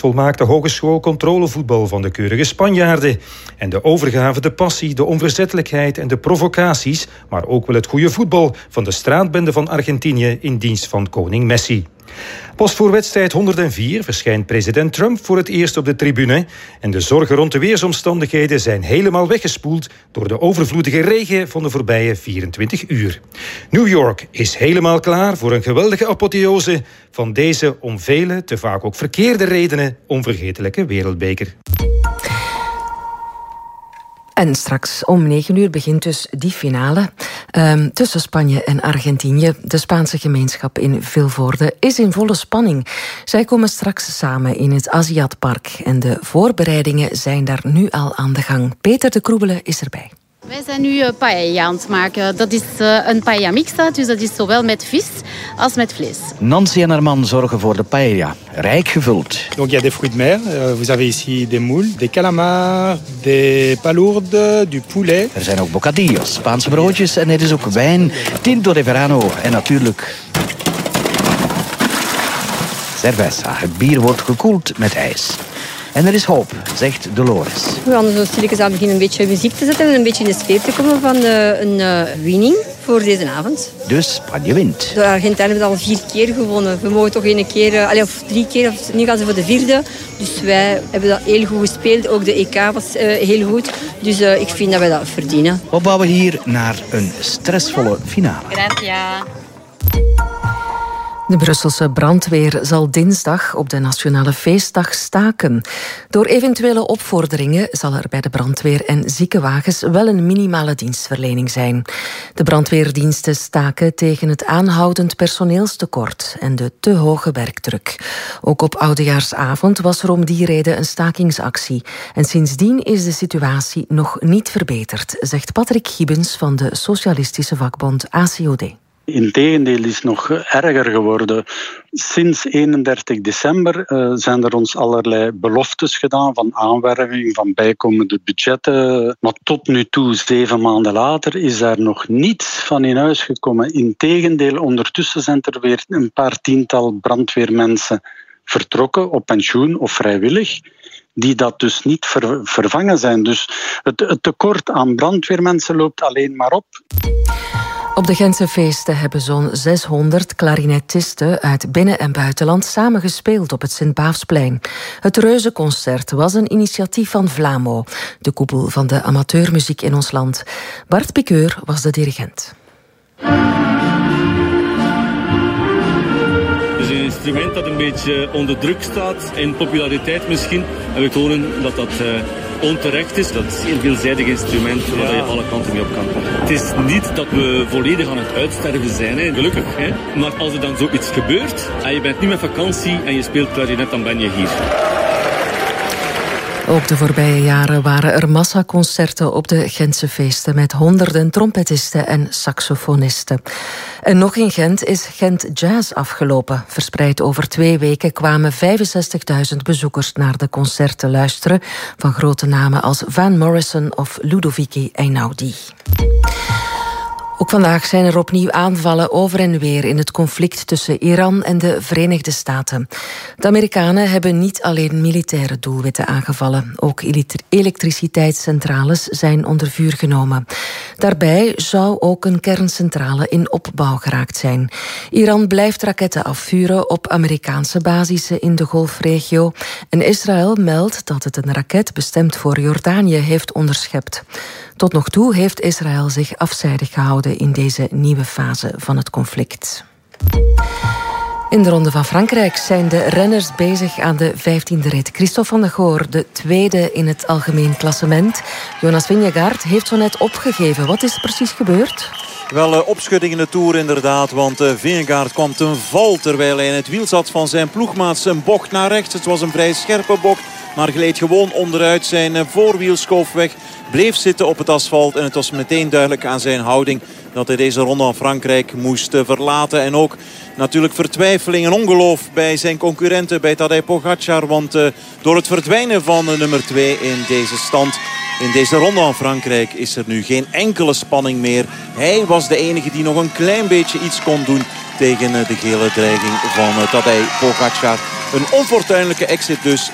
volmaakte hogeschoolcontrolevoetbal van de keurige Spanjaarden. En de overgave, de passie, de onverzettelijkheid en de provocaties, maar ook wel het goede voetbal van de straatbende van Argentinië in dienst van koning Messi. Pas voor wedstrijd 104 verschijnt president Trump voor het eerst op de tribune. En de zorgen rond de weersomstandigheden zijn helemaal weggespoeld door de overvloedige regen van de voorbije 24 uur. New York is helemaal klaar voor een geweldige apotheose van deze om vele, te vaak ook verkeerde redenen, onvergetelijke wereldbeker. En straks om 9 uur begint dus die finale tussen Spanje en Argentinië. De Spaanse gemeenschap in Vilvoorde is in volle spanning. Zij komen straks samen in het Aziatpark en de voorbereidingen zijn daar nu al aan de gang. Peter de Kroebele is erbij. Wij zijn nu paella aan het maken. Dat is een paella mixta, dus dat is zowel met vis als met vlees. Nancy en haar man zorgen voor de paella, rijk gevuld. Donc il y a des fruits de mer. Vous avez ici des moules, des calamars, des palourdes, du poulet. Er zijn ook bocadillos, Spaanse broodjes en er is ook wijn, tinto de verano en natuurlijk cerveza. Het bier wordt gekoeld met ijs. En er is hoop, zegt Dolores. We gaan zo stilletjes aan beginnen een beetje muziek te zetten en een beetje in de sfeer te komen van een winning voor deze avond. Dus Spanje wint. De Argentijnen hebben al 4 keer gewonnen. We mogen toch 1 keer, of 3 keer, of nu gaan ze voor de 4e. Dus wij hebben dat heel goed gespeeld. Ook de EK was heel goed. Dus ik vind dat wij dat verdienen. We bouwen hier naar een stressvolle finale. Gracias. De Brusselse brandweer zal dinsdag op de Nationale Feestdag staken. Door eventuele opvorderingen zal er bij de brandweer en ziekenwagens wel een minimale dienstverlening zijn. De brandweerdiensten staken tegen het aanhoudend personeelstekort en de te hoge werkdruk. Ook op Oudejaarsavond was er om die reden een stakingsactie. En sindsdien is de situatie nog niet verbeterd, zegt Patrick Gibbens van de socialistische vakbond ACOD. Integendeel is nog erger geworden. Sinds 31 december zijn er ons allerlei beloftes gedaan van aanwerving, van bijkomende budgetten. Maar tot nu toe, 7 maanden later, is daar nog niets van in huis gekomen. Integendeel, ondertussen zijn er weer een paar tiental brandweermensen vertrokken op pensioen of vrijwillig, die dat dus niet vervangen zijn. Dus het tekort aan brandweermensen loopt alleen maar op. Op de Gentse feesten hebben zo'n 600 klarinettisten uit binnen- en buitenland samen gespeeld op het Sint-Baafsplein. Het Reuzenconcert was een initiatief van Vlamo, de koepel van de amateurmuziek in ons land. Bart Piqueur was de dirigent. Het is een instrument dat een beetje onder druk staat, in populariteit misschien. En we tonen dat dat onterecht is. Dat is een heel veelzijdig instrument, zodat je alle kanten mee op kan. Het is niet dat we volledig aan het uitsterven zijn, hè. Gelukkig. Hè. Maar als er dan zoiets gebeurt en je bent niet met vakantie en je speelt klarinet, dan ben je hier. Ook de voorbije jaren waren er massaconcerten op de Gentse feesten met honderden trompetisten en saxofonisten. En nog in Gent is Gent Jazz afgelopen. Verspreid over 2 weken kwamen 65.000 bezoekers naar de concerten luisteren van grote namen als Van Morrison of Ludovici Einaudi. Ook vandaag zijn er opnieuw aanvallen over en weer in het conflict tussen Iran en de Verenigde Staten. De Amerikanen hebben niet alleen militaire doelwitten aangevallen. Ook elektriciteitscentrales zijn onder vuur genomen. Daarbij zou ook een kerncentrale in opbouw geraakt zijn. Iran blijft raketten afvuren op Amerikaanse basissen in de Golfregio. En Israël meldt dat het een raket bestemd voor Jordanië heeft onderschept. Tot nog toe heeft Israël zich afzijdig gehouden in deze nieuwe fase van het conflict. In de Ronde van Frankrijk zijn de renners bezig aan de 15e rit. Christophe van der Goor, de tweede in het algemeen klassement. Jonas Vingegaard heeft zo net opgegeven. Wat is er precies gebeurd? Wel opschudding in de Tour inderdaad, want Vingegaard kwam ten val terwijl hij in het wiel zat van zijn ploegmaats. Een bocht naar rechts, het was een vrij scherpe bocht, maar gleed gewoon onderuit. Zijn voorwiel schoof weg, bleef zitten op het asfalt en het was meteen duidelijk aan zijn houding dat hij deze Ronde van Frankrijk moest verlaten. En ook natuurlijk vertwijfeling en ongeloof bij zijn concurrenten, bij Tadej Pogacar. Want door het verdwijnen van nummer 2 in deze stand, in deze Ronde van Frankrijk, is er nu geen enkele spanning meer. Hij was de enige die nog een klein beetje iets kon doen tegen de gele dreiging van Tadej Pogacar. Een onfortuinlijke exit dus